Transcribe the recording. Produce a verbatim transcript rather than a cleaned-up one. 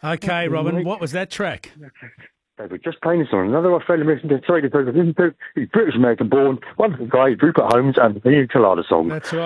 Okay, Robin, what was that track? They were just playing this on another Australian listener. Sorry to say, he's British American born, wonderful guy, Rupert Holmes, and the New Colada song. That's right.